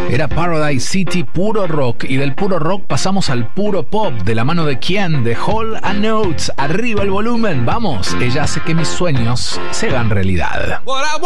Era Paradise City, puro rock, y del puro rock pasamos al puro pop, de la mano de quién, de Hall & Oates. Arriba el volumen, vamos, ella hace que mis sueños se hagan realidad.